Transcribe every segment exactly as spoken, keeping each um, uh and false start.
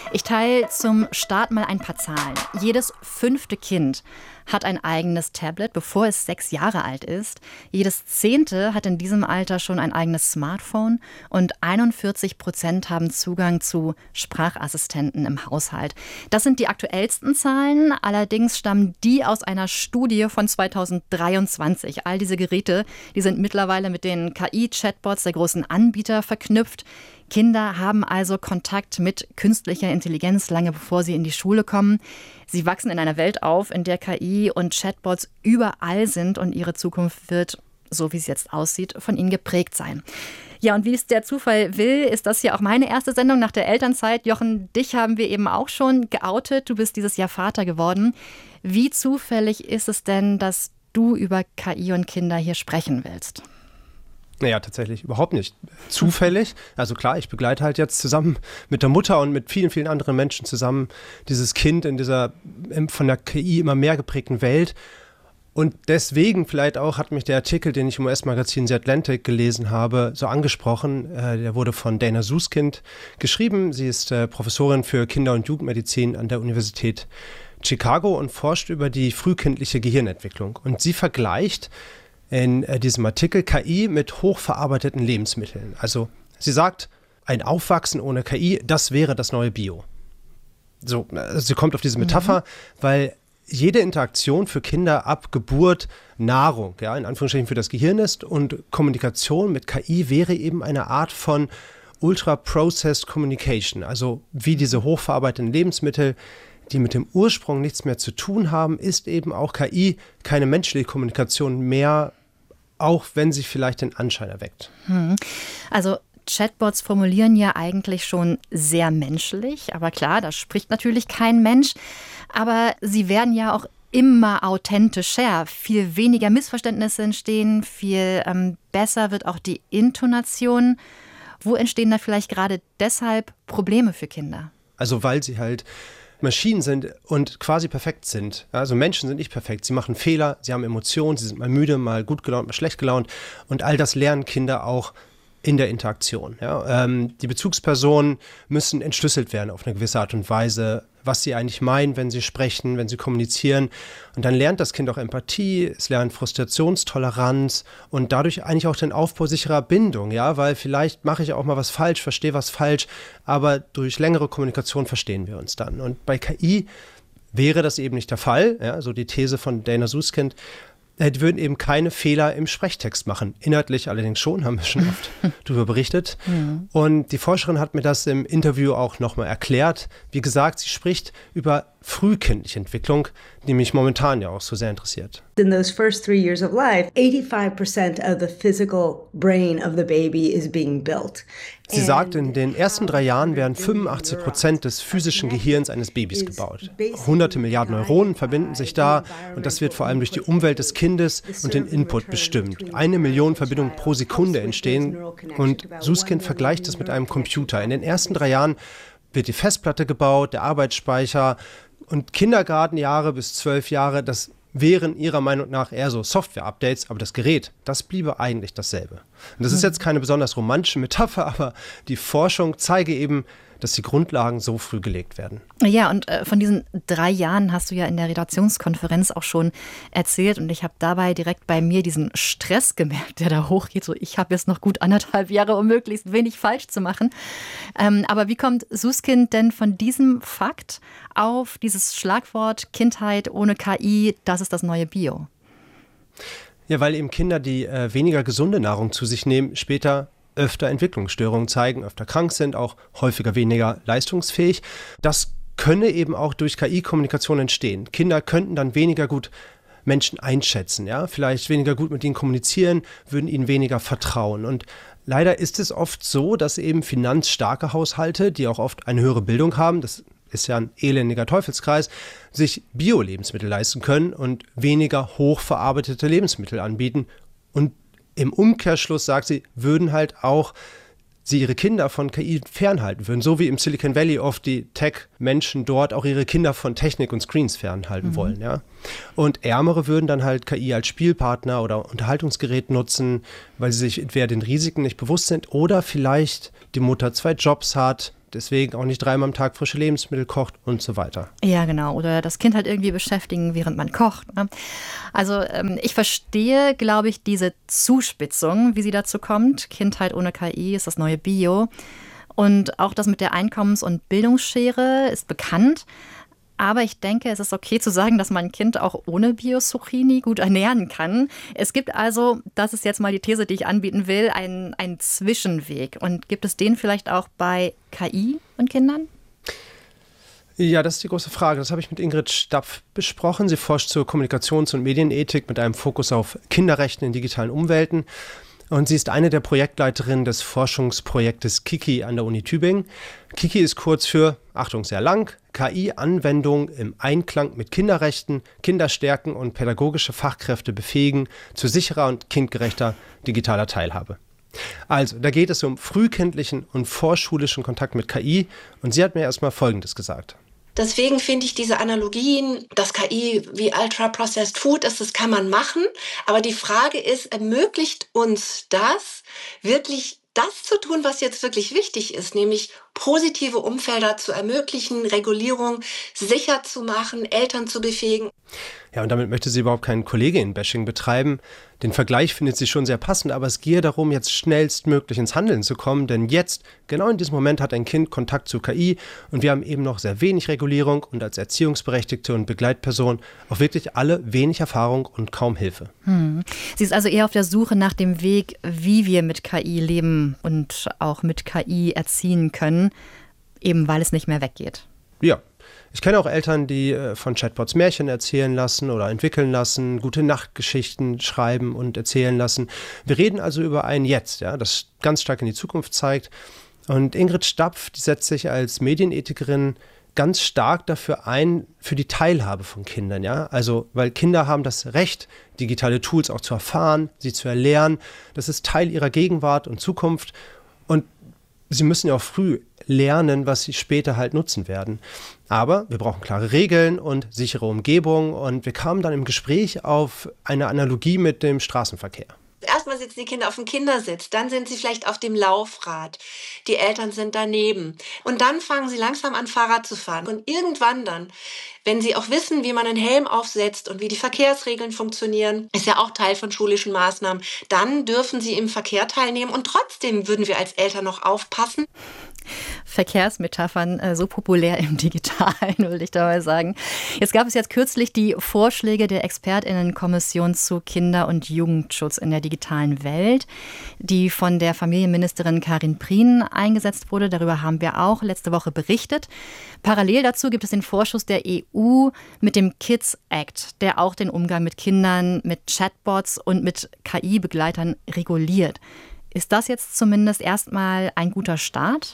Ich teile zum Start mal ein paar Zahlen. Jedes fünfte Kind hat ein eigenes Tablet, bevor es sechs Jahre alt ist. Jedes zehnte hat in diesem Alter schon ein eigenes Smartphone und einundvierzig Prozent haben Zugang zu Sprachassistenten im Haushalt. Das sind die aktuellsten Zahlen, allerdings stammen die aus einer Studie von zweitausenddreiundzwanzig. All diese Geräte, die sind mittlerweile mit den K I-Chatbots der großen Anbieter verknüpft. Kinder haben also Kontakt mit künstlicher Intelligenz lange bevor sie in die Schule kommen. Sie wachsen in einer Welt auf, in der K I und Chatbots überall sind und ihre Zukunft wird, so wie es jetzt aussieht, von ihnen geprägt sein. Ja, und wie es der Zufall will, ist das hier auch meine erste Sendung nach der Elternzeit. Jochen, dich haben wir eben auch schon geoutet. Du bist dieses Jahr Vater geworden. Wie zufällig ist es denn, dass du über K I und Kinder hier sprechen willst? Naja, tatsächlich überhaupt nicht zufällig. Also klar, ich begleite halt jetzt zusammen mit der Mutter und mit vielen, vielen anderen Menschen zusammen dieses Kind in dieser von der K I immer mehr geprägten Welt. Und deswegen vielleicht auch hat mich der Artikel, den ich im U S-Magazin The Atlantic gelesen habe, so angesprochen. Der wurde von Dana Suskind geschrieben. Sie ist Professorin für Kinder- und Jugendmedizin an der Universität Chicago und forscht über die frühkindliche Gehirnentwicklung. Und sie vergleicht in diesem Artikel K I mit hochverarbeiteten Lebensmitteln. Also sie sagt, ein Aufwachsen ohne K I, das wäre das neue Bio. So, also sie kommt auf diese Metapher, mhm. weil jede Interaktion für Kinder ab Geburt Nahrung, ja, in Anführungsstrichen für das Gehirn ist und Kommunikation mit K I wäre eben eine Art von Ultra-Processed Communication, also wie diese hochverarbeiteten Lebensmittel, die mit dem Ursprung nichts mehr zu tun haben, ist eben auch K I keine menschliche Kommunikation mehr, auch wenn sie vielleicht den Anschein erweckt. Hm. Also Chatbots formulieren ja eigentlich schon sehr menschlich, aber klar, da spricht natürlich kein Mensch, aber sie werden ja auch immer authentischer, viel weniger Missverständnisse entstehen, viel ähm, besser wird auch die Intonation. Wo entstehen da vielleicht gerade deshalb Probleme für Kinder? Also weil sie halt Maschinen sind und quasi perfekt sind. Also Menschen sind nicht perfekt. Sie machen Fehler, sie haben Emotionen, sie sind mal müde, mal gut gelaunt, mal schlecht gelaunt. Und all das lernen Kinder auch in der Interaktion. Ja, ähm, die Bezugspersonen müssen entschlüsselt werden auf eine gewisse Art und Weise, was sie eigentlich meinen, wenn sie sprechen, wenn sie kommunizieren. Und dann lernt das Kind auch Empathie, es lernt Frustrationstoleranz und dadurch eigentlich auch den Aufbau sicherer Bindung, ja, weil vielleicht mache ich auch mal was falsch, verstehe was falsch, aber durch längere Kommunikation verstehen wir uns dann. Und bei K I wäre das eben nicht der Fall, ja, so die These von Dana Suskind. Die würden eben keine Fehler im Sprechtext machen. Inhaltlich allerdings schon, haben wir schon oft darüber berichtet. Mhm. Und die Forscherin hat mir das im Interview auch nochmal erklärt. Wie gesagt, sie spricht über frühkindliche Entwicklung, die mich momentan ja auch so sehr interessiert. In those first three years of life, eighty-five percent of the physical brain of the baby is being built. Sie sagt, in den ersten drei Jahren werden fünfundachtzig Prozent des physischen Gehirns eines Babys gebaut. Hunderte Milliarden Neuronen verbinden sich da und das wird vor allem durch die Umwelt des Kindes und den Input bestimmt. Eine Million Verbindungen pro Sekunde entstehen und Suskind vergleicht es mit einem Computer. In den ersten drei Jahren wird die Festplatte gebaut, der Arbeitsspeicher und Kindergartenjahre bis zwölf Jahre, das wären ihrer Meinung nach eher so Software-Updates, aber das Gerät, das bliebe eigentlich dasselbe. Und das ist jetzt keine besonders romantische Metapher, aber die Forschung zeige eben, dass die Grundlagen so früh gelegt werden. Ja, und äh, von diesen drei Jahren hast du ja in der Redaktionskonferenz auch schon erzählt und ich habe dabei direkt bei mir diesen Stress gemerkt, der da hochgeht. So, ich habe jetzt noch gut anderthalb Jahre, um möglichst wenig falsch zu machen. Ähm, aber wie kommt Suskind denn von diesem Fakt auf dieses Schlagwort Kindheit ohne K I, das ist das neue Bio? Ja, weil eben Kinder, die äh, weniger gesunde Nahrung zu sich nehmen, später öfter Entwicklungsstörungen zeigen, öfter krank sind, auch häufiger weniger leistungsfähig. Das könne eben auch durch K I-Kommunikation entstehen. Kinder könnten dann weniger gut Menschen einschätzen, ja, vielleicht weniger gut mit ihnen kommunizieren, würden ihnen weniger vertrauen. Und leider ist es oft so, dass eben finanzstarke Haushalte, die auch oft eine höhere Bildung haben, das ist ja ein elendiger Teufelskreis, sich Bio-Lebensmittel leisten können und weniger hochverarbeitete Lebensmittel anbieten. Und im Umkehrschluss, sagt sie, würden halt auch sie ihre Kinder von K I fernhalten würden, so wie im Silicon Valley oft die Tech-Menschen dort auch ihre Kinder von Technik und Screens fernhalten mhm. wollen. Ja? Und Ärmere würden dann halt K I als Spielpartner oder Unterhaltungsgerät nutzen, weil sie sich entweder den Risiken nicht bewusst sind oder vielleicht die Mutter zwei Jobs hat, deswegen auch nicht dreimal am Tag frische Lebensmittel kocht und so weiter. Ja, genau. Oder das Kind halt irgendwie beschäftigen, während man kocht. Ne? Also ähm, ich verstehe, glaube ich, diese Zuspitzung, wie sie dazu kommt. Kindheit ohne K I ist das neue Bio. Und auch das mit der Einkommens- und Bildungsschere ist bekannt. Aber ich denke, es ist okay zu sagen, dass man ein Kind auch ohne Bio-Zucchini gut ernähren kann. Es gibt also, das ist jetzt mal die These, die ich anbieten will, einen, einen Zwischenweg. Und gibt es den vielleicht auch bei K I und Kindern? Ja, das ist die große Frage. Das habe ich mit Ingrid Stapf besprochen. Sie forscht zur Kommunikations- und Medienethik mit einem Fokus auf Kinderrechte in digitalen Umwelten. Und sie ist eine der Projektleiterinnen des Forschungsprojektes Kiki an der Uni Tübingen. Kiki ist kurz für, Achtung, sehr lang, K I-Anwendung im Einklang mit Kinderrechten, Kinderstärken und pädagogische Fachkräfte befähigen zu sicherer und kindgerechter digitaler Teilhabe. Also, da geht es um frühkindlichen und vorschulischen Kontakt mit K I. Und sie hat mir erstmal Folgendes gesagt. Deswegen finde ich diese Analogien, dass K I wie Ultra-Processed Food ist, das kann man machen. Aber die Frage ist, ermöglicht uns das, wirklich das zu tun, was jetzt wirklich wichtig ist, nämlich positive Umfelder zu ermöglichen, Regulierung sicher zu machen, Eltern zu befähigen. Ja, und damit möchte sie überhaupt kein Kolleginnen-Bashing betreiben. Den Vergleich findet sie schon sehr passend, aber es gehe darum, jetzt schnellstmöglich ins Handeln zu kommen, denn jetzt, genau in diesem Moment, hat ein Kind Kontakt zu K I und wir haben eben noch sehr wenig Regulierung und als Erziehungsberechtigte und Begleitperson auch wirklich alle wenig Erfahrung und kaum Hilfe. Hm. Sie ist also eher auf der Suche nach dem Weg, wie wir mit K I leben und auch mit K I erziehen können, eben weil es nicht mehr weggeht. Ja. Ich kenne auch Eltern, die äh, von Chatbots Märchen erzählen lassen oder entwickeln lassen, gute Nachtgeschichten schreiben und erzählen lassen. Wir reden also über ein Jetzt, ja, das ganz stark in die Zukunft zeigt. Und Ingrid Stapf, die setzt sich als Medienethikerin ganz stark dafür ein, für die Teilhabe von Kindern. Ja? Also, weil Kinder haben das Recht, digitale Tools auch zu erfahren, sie zu erlernen. Das ist Teil ihrer Gegenwart und Zukunft. Und sie müssen ja auch früh lernen, was sie später halt nutzen werden. Aber wir brauchen klare Regeln und sichere Umgebung. Und wir kamen dann im Gespräch auf eine Analogie mit dem Straßenverkehr. Erstmal sitzen die Kinder auf dem Kindersitz, dann sind sie vielleicht auf dem Laufrad. Die Eltern sind daneben. Und dann fangen sie langsam an, Fahrrad zu fahren. Und irgendwann dann, wenn sie auch wissen, wie man einen Helm aufsetzt und wie die Verkehrsregeln funktionieren, ist ja auch Teil von schulischen Maßnahmen, dann dürfen sie im Verkehr teilnehmen. Und trotzdem würden wir als Eltern noch aufpassen. Verkehrsmetaphern äh, so populär im Digitalen, würde ich da mal sagen. Jetzt gab es jetzt kürzlich die Vorschläge der ExpertInnenkommission zu Kinder- und Jugendschutz in der digitalen Welt, die von der Familienministerin Karin Prien eingesetzt wurde. Darüber haben wir auch letzte Woche berichtet. Parallel dazu gibt es den Vorschuss der E U mit dem Kids Act, der auch den Umgang mit Kindern, mit Chatbots und mit K I-Begleitern reguliert. Ist das jetzt zumindest erstmal ein guter Start?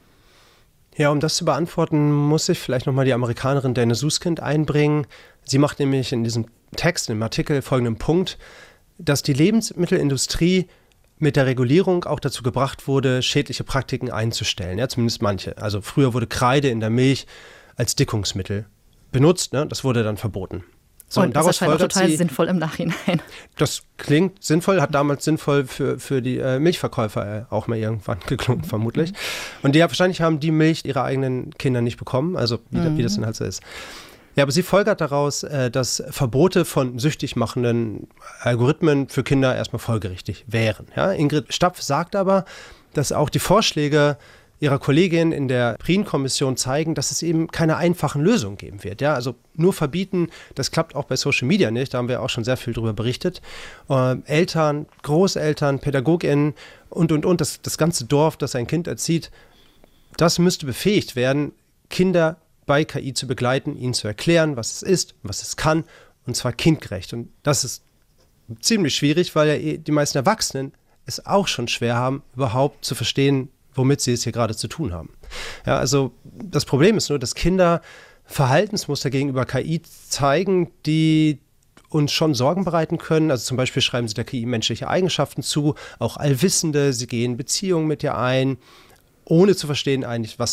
Ja, um das zu beantworten, muss ich vielleicht nochmal die Amerikanerin Dana Suskind einbringen. Sie macht nämlich in diesem Text, im Artikel folgenden Punkt, dass die Lebensmittelindustrie mit der Regulierung auch dazu gebracht wurde, schädliche Praktiken einzustellen. Ja, zumindest manche. Also früher wurde Kreide in der Milch als Dickungsmittel benutzt, ne? Das wurde dann verboten. So, und, und daraus das erscheint auch total sie, sinnvoll im Nachhinein. Das klingt sinnvoll, hat damals sinnvoll für, für die äh, Milchverkäufer äh, auch mal irgendwann geklungen, vermutlich. Und die ja, wahrscheinlich haben die Milch ihre eigenen Kinder nicht bekommen, also wie, mhm. wie das dann halt so ist. Ja, aber sie folgert daraus, äh, dass Verbote von süchtig machenden Algorithmen für Kinder erstmal folgerichtig wären. Ja? Ingrid Stapf sagt aber, dass auch die Vorschläge ihrer Kollegin in der Prien-Kommission zeigen, dass es eben keine einfachen Lösungen geben wird. Ja, also nur verbieten, das klappt auch bei Social Media nicht, da haben wir auch schon sehr viel drüber berichtet. Äh, Eltern, Großeltern, PädagogInnen und, und, und, das, das ganze Dorf, das ein Kind erzieht, das müsste befähigt werden, Kinder bei K I zu begleiten, ihnen zu erklären, was es ist, was es kann, und zwar kindgerecht. Und das ist ziemlich schwierig, weil ja die meisten Erwachsenen es auch schon schwer haben, überhaupt zu verstehen, womit sie es hier gerade zu tun haben. Ja, also das Problem ist nur, dass Kinder Verhaltensmuster gegenüber K I zeigen, die uns schon Sorgen bereiten können. Also zum Beispiel schreiben sie der K I menschliche Eigenschaften zu, auch Allwissende, sie gehen Beziehungen mit ihr ein, ohne zu verstehen eigentlich, was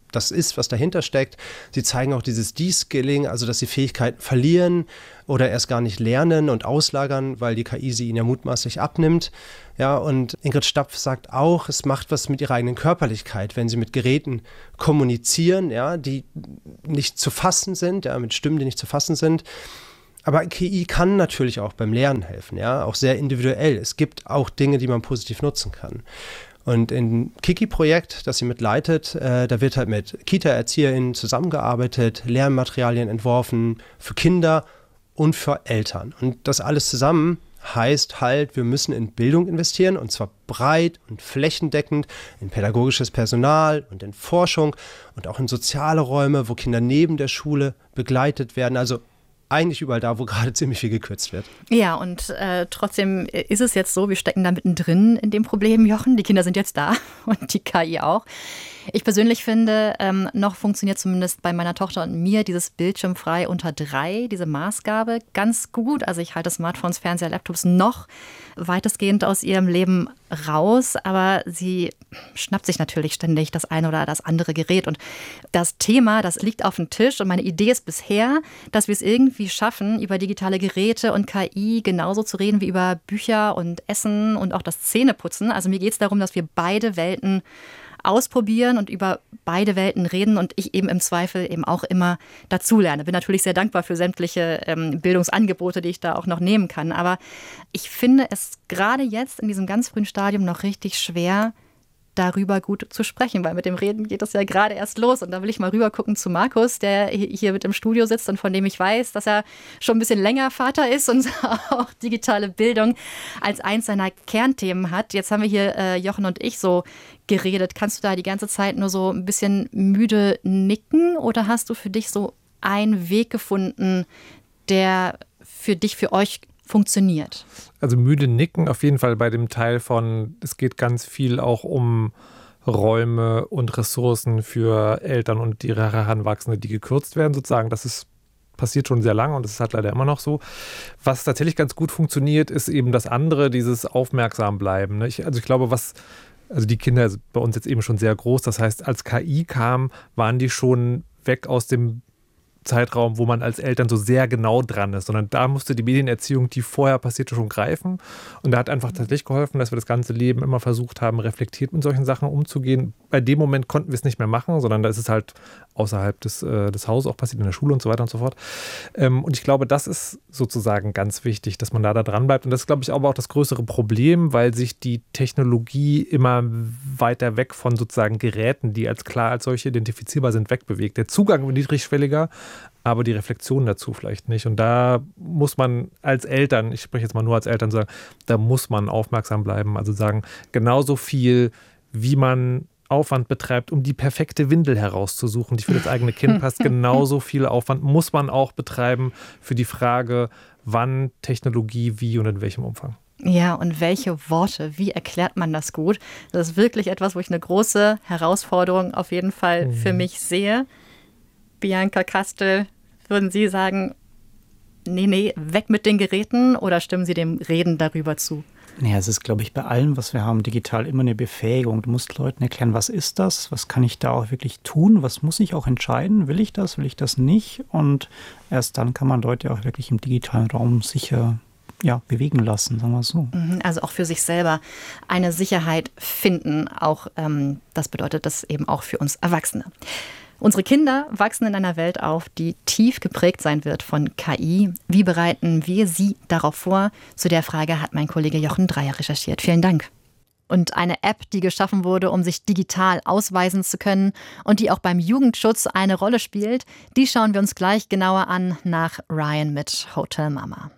das ist, was dahinter steckt. Sie zeigen auch dieses De-Skilling, also dass sie Fähigkeiten verlieren oder erst gar nicht lernen und auslagern, weil die K I sie ihnen ja mutmaßlich abnimmt. Ja, und Ingrid Stapf sagt auch, es macht was mit ihrer eigenen Körperlichkeit, wenn sie mit Geräten kommunizieren, ja, die nicht zu fassen sind, ja, mit Stimmen, die nicht zu fassen sind. Aber K I kann natürlich auch beim Lernen helfen, ja, auch sehr individuell. Es gibt auch Dinge, die man positiv nutzen kann. Und im Kiki-Projekt, das sie mitleitet, äh, da wird halt mit Kita-ErzieherInnen zusammengearbeitet, Lernmaterialien entworfen für Kinder und für Eltern. Und das alles zusammen heißt halt, wir müssen in Bildung investieren, und zwar breit und flächendeckend, in pädagogisches Personal und in Forschung und auch in soziale Räume, wo Kinder neben der Schule begleitet werden. Also eigentlich überall da, wo gerade ziemlich viel gekürzt wird. Ja, und äh, trotzdem ist es jetzt so, wir stecken da mittendrin in dem Problem, Jochen. Die Kinder sind jetzt da und die K I auch. Ich persönlich finde, ähm, noch funktioniert zumindest bei meiner Tochter und mir dieses bildschirmfrei unter drei, diese Maßgabe, ganz gut. Also ich halte Smartphones, Fernseher, Laptops noch weitestgehend aus ihrem Leben raus, aber sie schnappt sich natürlich ständig das eine oder das andere Gerät. Und das Thema, das liegt auf dem Tisch, und meine Idee ist bisher, dass wir es irgendwie schaffen, über digitale Geräte und K I genauso zu reden wie über Bücher und Essen und auch das Zähneputzen. Also mir geht es darum, dass wir beide Welten ausprobieren und über beide Welten reden und ich eben im Zweifel eben auch immer dazulerne. Bin natürlich sehr dankbar für sämtliche ähm, Bildungsangebote, die ich da auch noch nehmen kann. Aber ich finde es gerade jetzt in diesem ganz frühen Stadium noch richtig schwer, darüber gut zu sprechen, weil mit dem Reden geht das ja gerade erst los. Und da will ich mal rüber gucken zu Markus, der hier mit im Studio sitzt und von dem ich weiß, dass er schon ein bisschen länger Vater ist und auch digitale Bildung als eins seiner Kernthemen hat. Jetzt haben wir hier äh, Jochen und ich so geredet. Kannst du da die ganze Zeit nur so ein bisschen müde nicken oder hast du für dich so einen Weg gefunden, der für dich, für euch funktioniert? Also müde nicken auf jeden Fall bei dem Teil von, es geht ganz viel auch um Räume und Ressourcen für Eltern und ihre Heranwachsende, die gekürzt werden sozusagen. Das ist passiert schon sehr lange und das ist halt leider immer noch so. Was tatsächlich ganz gut funktioniert, ist eben das andere, dieses aufmerksam bleiben. Ich, also ich glaube, was, also die Kinder sind bei uns jetzt eben schon sehr groß. Das heißt, als K I kam, waren die schon weg aus dem Zeitraum, wo man als Eltern so sehr genau dran ist, sondern da musste die Medienerziehung, die vorher passierte, schon greifen. Und da hat einfach tatsächlich geholfen, dass wir das ganze Leben immer versucht haben, reflektiert mit solchen Sachen umzugehen. Bei dem Moment konnten wir es nicht mehr machen, sondern da ist es halt außerhalb des, äh, des Hauses auch passiert, in der Schule und so weiter und so fort. Ähm, und ich glaube, das ist sozusagen ganz wichtig, dass man da, da dran bleibt. Und das ist, glaube ich, aber auch das größere Problem, weil sich die Technologie immer weiter weg von sozusagen Geräten, die als klar als solche identifizierbar sind, wegbewegt. Der Zugang wird niedrigschwelliger, aber die Reflexion dazu vielleicht nicht. Und da muss man als Eltern, ich spreche jetzt mal nur als Eltern, sagen, da muss man aufmerksam bleiben. Also sagen, genauso viel, wie man Aufwand betreibt, um die perfekte Windel herauszusuchen, die für das eigene Kind passt, genauso viel Aufwand muss man auch betreiben für die Frage, wann, Technologie, wie und in welchem Umfang. Ja, und welche Worte, wie erklärt man das gut? Das ist wirklich etwas, wo ich eine große Herausforderung auf jeden Fall mhm. für mich sehe. Bianca Kastel, würden Sie sagen, nee, nee, weg mit den Geräten oder stimmen Sie dem Reden darüber zu? Naja, es ist, glaube ich, bei allem, was wir haben, digital immer eine Befähigung. Du musst Leuten erklären, was ist das? Was kann ich da auch wirklich tun? Was muss ich auch entscheiden? Will ich das? Will ich das nicht? Und erst dann kann man Leute auch wirklich im digitalen Raum sicher ja, bewegen lassen, sagen wir es so. Also auch für sich selber eine Sicherheit finden. Auch ähm, das bedeutet das eben auch für uns Erwachsene. Unsere Kinder wachsen in einer Welt auf, die tief geprägt sein wird von K I. Wie bereiten wir sie darauf vor? Zu der Frage hat mein Kollege Jochen Dreier recherchiert. Vielen Dank. Und eine App, die geschaffen wurde, um sich digital ausweisen zu können und die auch beim Jugendschutz eine Rolle spielt, die schauen wir uns gleich genauer an nach Ryan mit Hotel Mama.